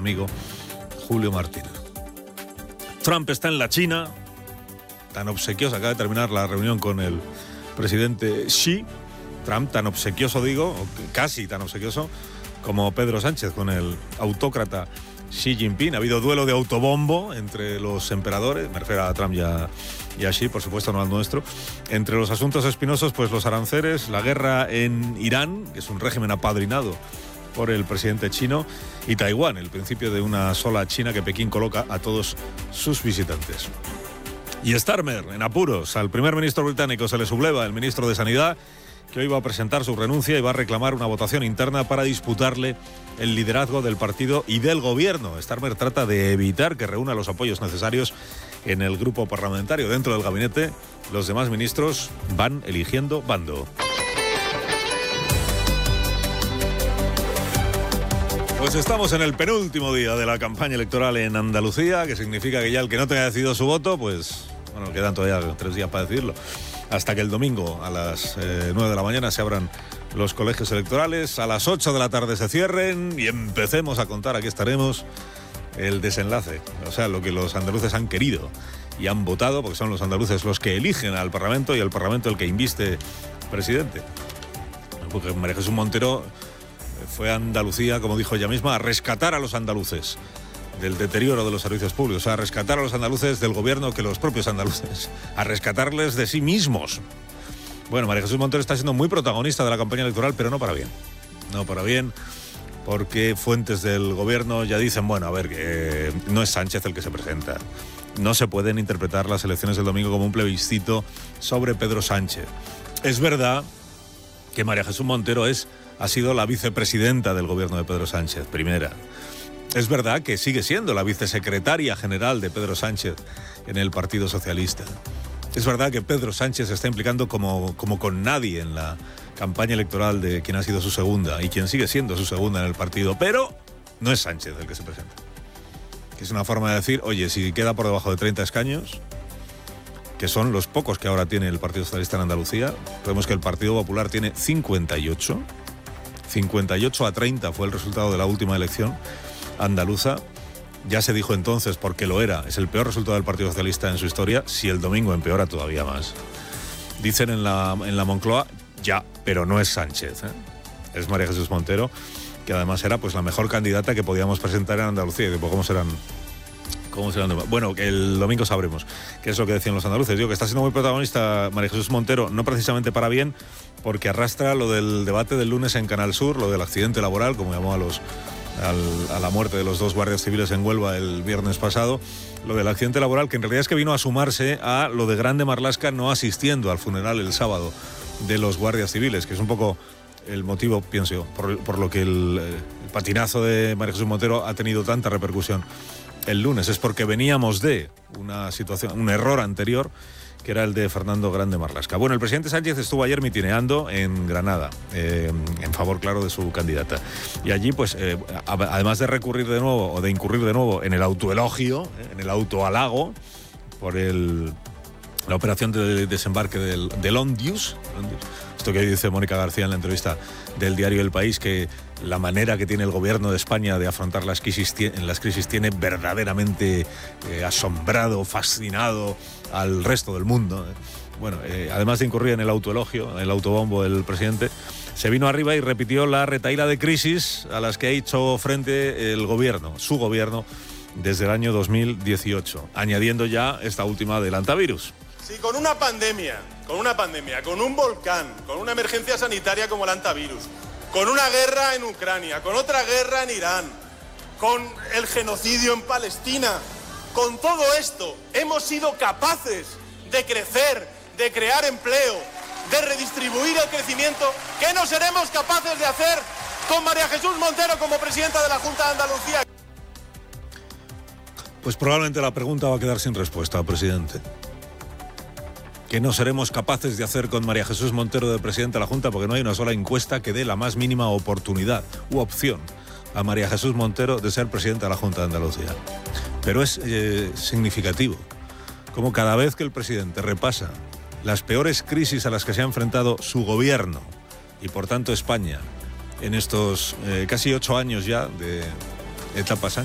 amigo Julio Martínez. Trump está en la China, tan obsequioso, acaba de terminar la reunión con el presidente Xi. Trump tan obsequioso, digo, casi tan obsequioso como Pedro Sánchez con el autócrata Xi Jinping. Ha habido duelo de autobombo entre los emperadores, me refiero a Trump y a Xi, por supuesto, no al nuestro. Entre los asuntos espinosos, pues los aranceles, la guerra en Irán, que es un régimen apadrinado por el presidente chino, y Taiwán, el principio de una sola China que Pekín coloca a todos sus visitantes. Y Starmer, en apuros, al primer ministro británico se le subleva el ministro de Sanidad, que hoy va a presentar su renuncia y va a reclamar una votación interna para disputarle el liderazgo del partido y del gobierno. Starmer trata de evitar que reúna los apoyos necesarios en el grupo parlamentario. Dentro del gabinete, los demás ministros van eligiendo bando. Pues estamos en el penúltimo día de la campaña electoral en Andalucía, que significa que ya el que no tenga decidido su voto, pues, bueno, quedan todavía 3 días para decidirlo. Hasta que el domingo a las 9 de la mañana se abran los colegios electorales, a las 8 de la tarde se cierren y empecemos a contar, aquí estaremos, el desenlace. O sea, lo que los andaluces han querido y han votado, porque son los andaluces los que eligen al Parlamento y el Parlamento el que inviste presidente. Porque María Jesús Montero fue a Andalucía, como dijo ella misma, a rescatar a los andaluces del deterioro de los servicios públicos, a rescatar a los andaluces del gobierno que los propios andaluces, a rescatarles de sí mismos. Bueno, María Jesús Montero está siendo muy protagonista de la campaña electoral, pero no para bien. No para bien, porque fuentes del gobierno ya dicen, bueno, a ver, que no es Sánchez el que se presenta. No se pueden interpretar las elecciones del domingo como un plebiscito sobre Pedro Sánchez. Es verdad que María Jesús Montero ha sido la vicepresidenta del gobierno de Pedro Sánchez, primera. Es verdad que sigue siendo la vicesecretaria general de Pedro Sánchez en el Partido Socialista. Es verdad que Pedro Sánchez se está implicando como con nadie en la campaña electoral de quien ha sido su segunda y quien sigue siendo su segunda en el partido, pero no es Sánchez el que se presenta. Que es una forma de decir, oye, si queda por debajo de 30 escaños, que son los pocos que ahora tiene el Partido Socialista en Andalucía, vemos que el Partido Popular tiene 58. 58 a 30 fue el resultado de la última elección andaluza. Ya se dijo entonces, porque lo era, es el peor resultado del Partido Socialista en su historia, si el domingo empeora todavía más. Dicen en la Moncloa, ya, pero no es Sánchez, ¿eh? Es María Jesús Montero, que además era pues la mejor candidata que podíamos presentar en Andalucía. Y digo, ¿cómo serán? Bueno, que el domingo sabremos qué es lo que decían los andaluces. Digo que está siendo muy protagonista María Jesús Montero, no precisamente para bien, porque arrastra lo del debate del lunes en Canal Sur, lo del accidente laboral, como llamó a la muerte de los 2 guardias civiles en Huelva el viernes pasado, lo del accidente laboral, que en realidad es que vino a sumarse a lo de Grande Marlaska no asistiendo al funeral el sábado de los guardias civiles, que es un poco el motivo, pienso yo, por lo que el patinazo de María Jesús Montero ha tenido tanta repercusión el lunes. Es porque veníamos de una situación, un error anterior, que era el de Fernando Grande Marlaska. Bueno, el presidente Sánchez estuvo ayer mitineando en Granada, en favor, claro, de su candidata. Y allí, pues, además de recurrir de nuevo, o de incurrir de nuevo en el autoelogio, en el autohalago, por la operación de desembarque del Ondius, esto que dice Mónica García en la entrevista del diario El País, que la manera que tiene el gobierno de España de afrontar las crisis tiene verdaderamente asombrado, fascinado al resto del mundo. Bueno, además de incurrir en el autoelogio, el autobombo del presidente, se vino arriba y repitió la retahíla de crisis a las que ha hecho frente el gobierno, su gobierno, desde el año 2018, añadiendo ya esta última del antivirus. Si con una pandemia, con un volcán, con una emergencia sanitaria como el antivirus, con una guerra en Ucrania, con otra guerra en Irán, con el genocidio en Palestina, con todo esto hemos sido capaces de crecer, de crear empleo, de redistribuir el crecimiento, ¿qué no seremos capaces de hacer con María Jesús Montero como presidenta de la Junta de Andalucía? Pues probablemente la pregunta va a quedar sin respuesta, presidente. ¿Qué no seremos capaces de hacer con María Jesús Montero de presidenta de la Junta? Porque no hay una sola encuesta que dé la más mínima oportunidad u opción a María Jesús Montero de ser presidenta de la Junta de Andalucía. Pero es significativo como cada vez que el presidente repasa las peores crisis a las que se ha enfrentado su gobierno y por tanto España en estos casi 8 años ya de etapa